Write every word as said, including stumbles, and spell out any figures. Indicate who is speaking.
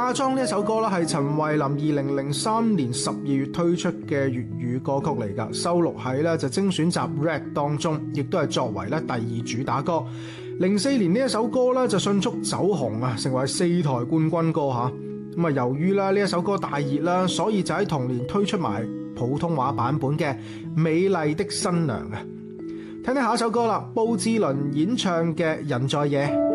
Speaker 1: 嫁妝呢一首歌咧係陳慧琳二零零三年十二月推出嘅粵語歌曲嚟㗎，收錄喺咧就精選集 Red 當中，亦都係作為咧第二主打歌。零四年呢一首歌咧就迅速走紅啊，成為四台冠軍歌吓。咁啊，由於啦呢一首歌大熱啦，所以就喺同年推出埋普通話版本嘅《美麗的新娘》啊。聽聽下一首歌啦，布志綸演唱嘅《人在夜》。